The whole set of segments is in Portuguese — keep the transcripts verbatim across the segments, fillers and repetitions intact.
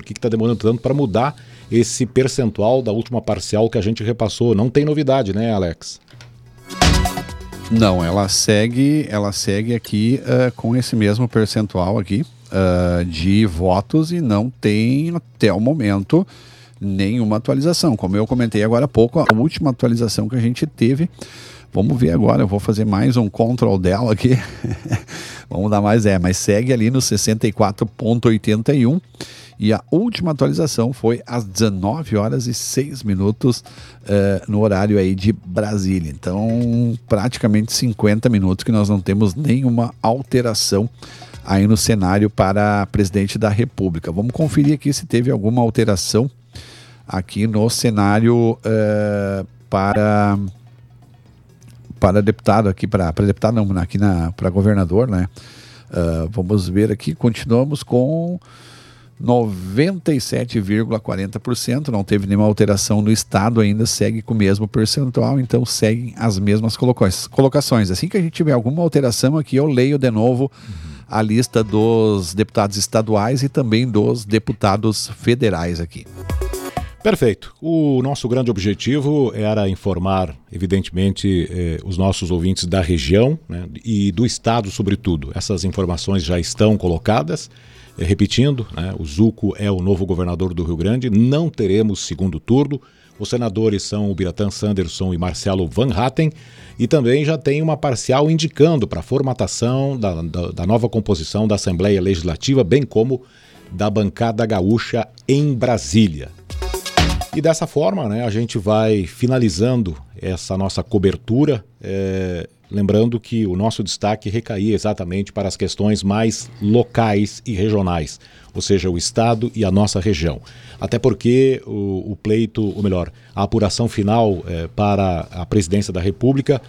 que está demorando tanto para mudar esse percentual da última parcial que a gente repassou. Não tem novidade, né, Alex? Não, ela segue, ela segue aqui uh, com esse mesmo percentual aqui uh, de votos e não tem até o momento nenhuma atualização. Como eu comentei agora há pouco, a última atualização que a gente teve, vamos ver agora, eu vou fazer mais um control dela aqui, vamos dar mais, é, mas segue ali no sessenta e quatro vírgula oitenta e um e a última atualização foi às dezenove horas e seis minutos uh, no horário aí de Brasília. Então, praticamente cinquenta minutos que nós não temos nenhuma alteração aí no cenário para presidente da República. Vamos conferir aqui se teve alguma alteração aqui no cenário uh, para para deputado aqui, para deputado não, aqui para governador, né? Uh, vamos ver aqui, continuamos com noventa e sete vírgula quarenta por cento, não teve nenhuma alteração no estado ainda, segue com o mesmo percentual, então seguem as mesmas colocações. Assim que a gente tiver alguma alteração aqui, eu leio de novo uhum. a lista dos deputados estaduais e também dos deputados federais aqui. Perfeito. O nosso grande objetivo era informar, evidentemente, eh, os nossos ouvintes da região, né, e do estado, sobretudo. Essas informações já estão colocadas. Eh, repetindo, né, o Zuco é o novo governador do Rio Grande. Não teremos segundo turno. Os senadores são o Biratã Sanderson e Marcelo Van Hatten. E também já tem uma parcial indicando para a formatação da, da, da nova composição da Assembleia Legislativa, bem como da bancada gaúcha em Brasília. E dessa forma, né, a gente vai finalizando essa nossa cobertura, é, lembrando que o nosso destaque recaía exatamente para as questões mais locais e regionais, ou seja, o estado e a nossa região. Até porque o, o pleito, ou melhor, a apuração final é, para a presidência da República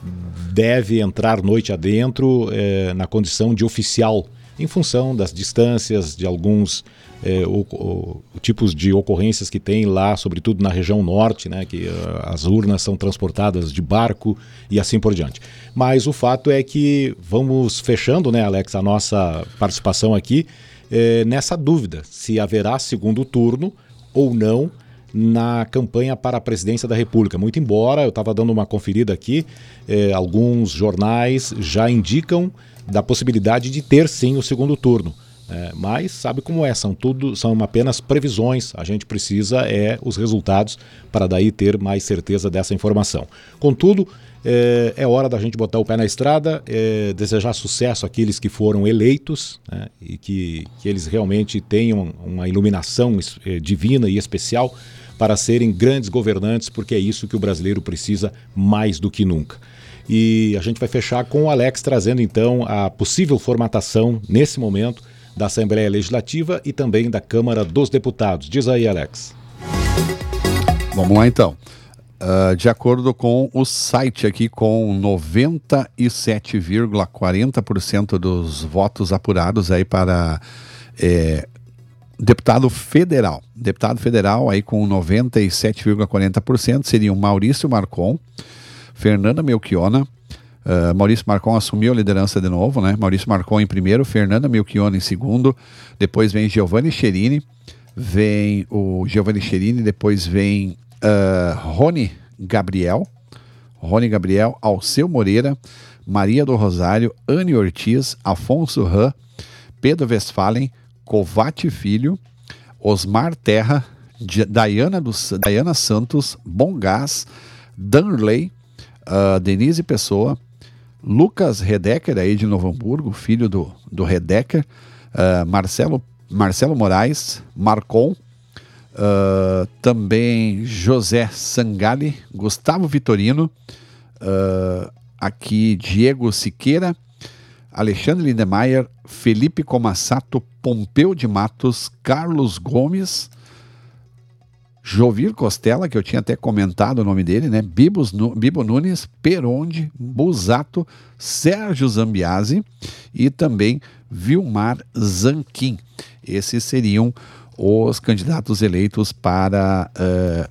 deve entrar noite adentro é, na condição de oficial, em função das distâncias, de alguns é, o, o, tipos de ocorrências que tem lá, sobretudo na região norte, né, que uh, as urnas são transportadas de barco e assim por diante. Mas o fato é que vamos fechando, né, Alex, a nossa participação aqui é, nessa dúvida, se haverá segundo turno ou não na campanha para a presidência da República. Muito embora, eu estava dando uma conferida aqui, é, alguns jornais já indicam da possibilidade de ter sim o segundo turno. É, mas sabe como é, são, tudo, são apenas previsões, a gente precisa é os resultados para daí ter mais certeza dessa informação. Contudo, é, é hora da gente botar o pé na estrada, é, desejar sucesso àqueles que foram eleitos, né, e que, que eles realmente tenham uma iluminação é, divina e especial para serem grandes governantes, porque é isso que o brasileiro precisa mais do que nunca. E a gente vai fechar com o Alex trazendo então a possível formatação nesse momento da Assembleia Legislativa e também da Câmara dos Deputados. Diz aí, Alex. Vamos lá então. Uh, de acordo com o site aqui, com noventa e sete vírgula quarenta por cento dos votos apurados aí para é, deputado federal. Deputado federal aí com noventa e sete vírgula quarenta por cento seriam Maurício Marcon, Fernanda Melchiona, uh, Maurício Marcon assumiu a liderança de novo, né? Maurício Marcon em primeiro, Fernanda Melchiona em segundo, depois vem Giovanni Cherini, vem o Giovanni Cherini, depois vem uh, Rony Gabriel, Rony Gabriel, Alceu Moreira, Maria do Rosário, Anne Ortiz, Afonso Ram, Pedro Westphalen, Covati Filho, Osmar Terra, Dayana, do, Dayana Santos, Bom Gás, Danley, Uh, Denise Pessoa, Lucas Redecker, aí de Novo Hamburgo, filho do, do Redecker, uh, Marcelo, Marcelo Moraes, Marcon, uh, também José Sangali, Gustavo Vitorino, uh, aqui Diego Siqueira, Alexandre Lindemeyer, Felipe Comassato, Pompeu de Matos, Carlos Gomes, Jovir Costela, que eu tinha até comentado o nome dele, né? Bibos, Bibo Nunes, Peronde, Busato, Sérgio Zambiase e também Vilmar Zanquim. Esses seriam os candidatos eleitos para uh,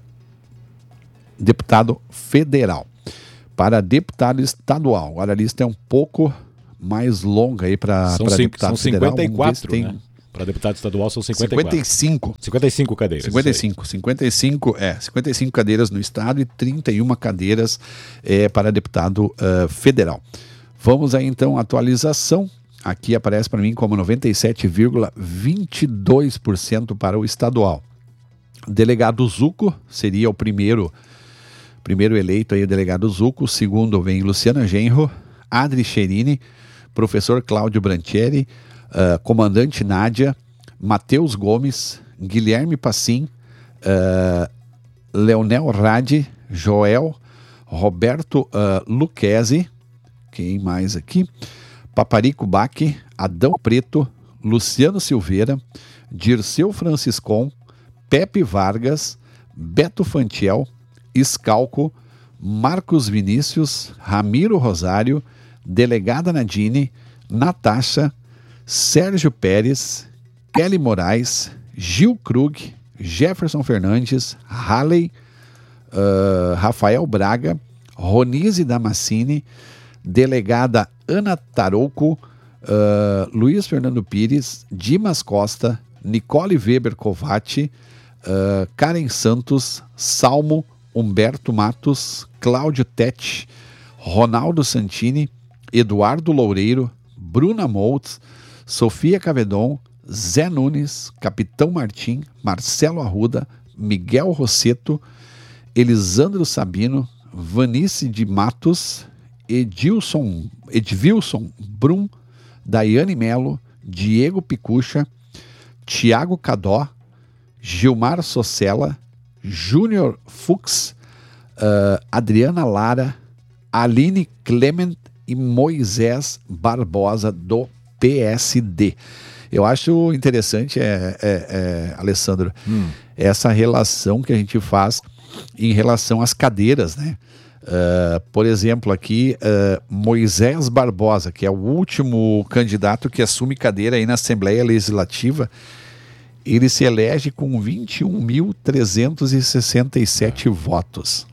deputado federal. Para deputado estadual, agora a lista é um pouco mais longa aí para deputado são federal. cinquenta e quatro, tem... né? Para deputado estadual são cinquenta e quatro. cinquenta e cinco. cinquenta e cinco cadeiras. cinquenta e cinco. cinquenta e cinco, é, cinquenta e cinco cadeiras no estado e trinta e uma cadeiras é, para deputado uh, federal. Vamos aí então, atualização. Aqui aparece para mim como noventa e sete vírgula vinte e dois por cento para o estadual. Delegado Zuco seria o primeiro, primeiro eleito aí, o delegado Zuco. O segundo vem Luciana Genro, Adri Cherini, professor Cláudio Branchieri, uh, comandante Nádia, Matheus Gomes, Guilherme Passim, uh, Leonel Radi, Joel, Roberto uh, Luquezzi, quem mais aqui? Paparico Baque, Adão Preto, Luciano Silveira, Dirceu Franciscon, Pepe Vargas, Beto Fantiel, Escalco, Marcos Vinícius, Ramiro Rosário, Delegada Nadine, Natasha, Sérgio Pérez, Kelly Moraes, Gil Krug, Jefferson Fernandes, Halley, uh, Rafael Braga, Ronise Damascene, Delegada Ana Tarouco, uh, Luiz Fernando Pires, Dimas Costa, Nicole Weber Covatti, uh, Karen Santos, Salmo, Humberto Matos, Cláudio Tete, Ronaldo Santini, Eduardo Loureiro, Bruna Moltz, Sofia Cavedon, Zé Nunes, Capitão Martim, Marcelo Arruda, Miguel Rosseto, Elisandro Sabino, Vanice de Matos, Edilson, Edvilson Brum, Daiane Melo, Diego Picucha, Tiago Cadó, Gilmar Socella, Júnior Fux, uh, Adriana Lara, Aline Clement e Moisés Barbosa do P S D. Eu acho interessante, é, é, é, Alessandro, hum. essa relação que a gente faz em relação às cadeiras, né? Uh, por exemplo, aqui, uh, Moisés Barbosa, que é o último candidato que assume cadeira aí na Assembleia Legislativa, ele se elege com vinte e um mil trezentos e sessenta e sete votos.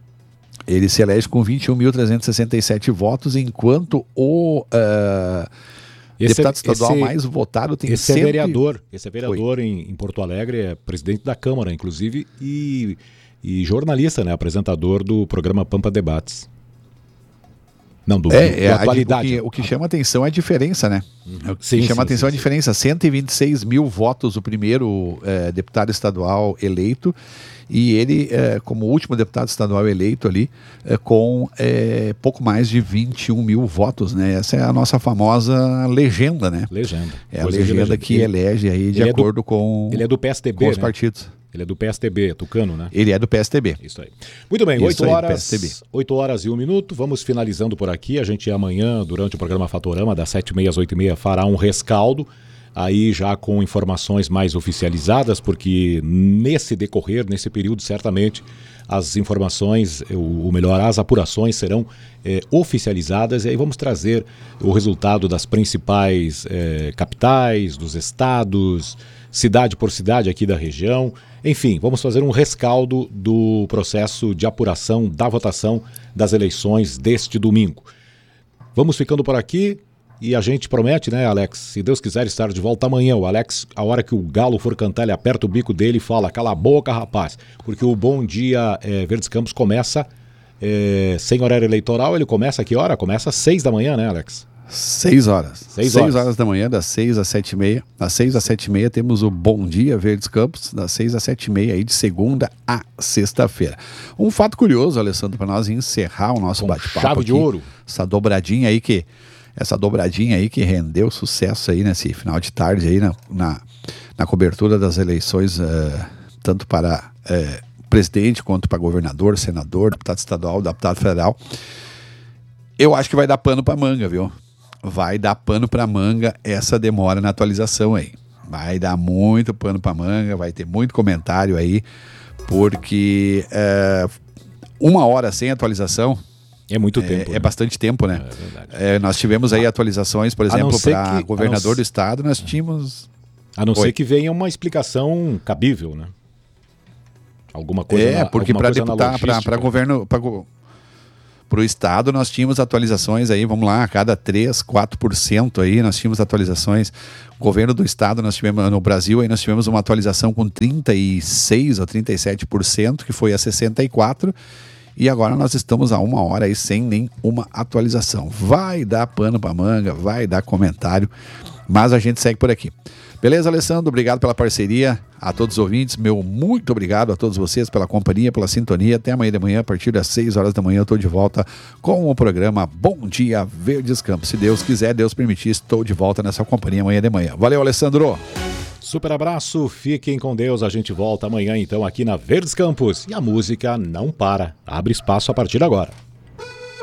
Ele se elege com vinte e um mil trezentos e sessenta e sete votos, enquanto o uh, esse, deputado estadual esse, mais votado tem esse cem... é vereador, esse é vereador em, em Porto Alegre, é presidente da Câmara, inclusive, e... E jornalista, né? Apresentador do programa Pampa Debates. Não, do, é, do, do é, Atualidade. O que, o que chama atenção é a diferença, né? Uhum. O que sim, chama sim, atenção sim, é a diferença. cento e vinte e seis mil votos o primeiro é, deputado estadual eleito. E ele, é, como último deputado estadual eleito ali, é, com é, pouco mais de vinte e um mil votos, né? Essa é a nossa famosa legenda, né? Legenda. É a legenda, legenda que ele, elege aí de acordo é do, com, ele é do P S D B, com os né? partidos. Ele é do P S D B, tucano, né? Ele é do P S D B. Isso aí. Muito bem, oito aí, horas, oito horas e um minuto. Vamos finalizando por aqui. A gente amanhã, durante o programa Fatorama, das sete e meia às oito e meia, fará um rescaldo. Aí já com informações mais oficializadas, porque nesse decorrer, nesse período, certamente as informações, ou melhor, as apurações serão é, oficializadas, e aí vamos trazer o resultado das principais é, capitais, dos estados, cidade por cidade aqui da região. Enfim, vamos fazer um rescaldo do processo de apuração da votação das eleições deste domingo. Vamos ficando por aqui. E a gente promete, né, Alex, se Deus quiser estar de volta amanhã. O Alex, a hora que o galo for cantar, ele aperta o bico dele e fala, cala a boca, rapaz. Porque o Bom Dia é, Verdes Campos começa é, sem horário eleitoral. Ele começa a que hora? Começa às seis da manhã, né, Alex? Seis horas. Seis horas. Seis horas da manhã, das seis às sete e meia. Das seis às sete e meia temos o Bom Dia Verdes Campos, das seis às sete e meia, aí de segunda a sexta-feira. Um fato curioso, Alessandro, para nós encerrar o nosso bate-papo chave de aqui, ouro. Essa dobradinha aí que... Essa dobradinha aí que rendeu sucesso aí nesse final de tarde aí na, na, na cobertura das eleições, uh, tanto para uh, presidente quanto para governador, senador, deputado estadual, deputado federal. Eu acho que vai dar pano para manga, viu? Vai dar pano para manga essa demora na atualização aí. Vai dar muito pano para manga, vai ter muito comentário aí, porque uh, uma hora sem atualização... É muito tempo. É, né? é bastante tempo, né? É verdade. É, nós tivemos aí atualizações, por exemplo, para que, governador não, do estado, nós tínhamos... A não Oi. ser que venha uma explicação cabível, né? Alguma coisa É, na, porque para deputado, para governo... para o estado nós tínhamos atualizações aí, vamos lá, a cada três, quatro por cento aí nós tínhamos atualizações. O governo do estado, nós tivemos no Brasil, aí nós tivemos uma atualização com trinta e seis ou trinta e sete por cento, que foi a sessenta e quatro por cento. E agora nós estamos a uma hora aí sem nenhuma atualização. Vai dar pano pra manga, vai dar comentário, mas a gente segue por aqui. Beleza, Alessandro? Obrigado pela parceria. A todos os ouvintes, meu muito obrigado a todos vocês pela companhia, pela sintonia. Até amanhã de manhã, a partir das seis horas da manhã, eu estou de volta com o programa Bom Dia Verdes Campos. Se Deus quiser, Deus permitir, estou de volta nessa companhia amanhã de manhã. Valeu, Alessandro! Super abraço, fiquem com Deus. A gente volta amanhã então aqui na Verdes Campos. E a música não para. Abre espaço a partir de agora.